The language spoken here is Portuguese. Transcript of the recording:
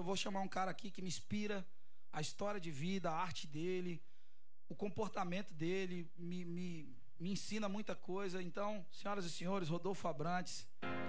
vou chamar um cara aqui que me inspira, a história de vida, a arte dele, o comportamento dele, me ensina muita coisa. Então, senhoras e senhores, Rodolfo Abrantes.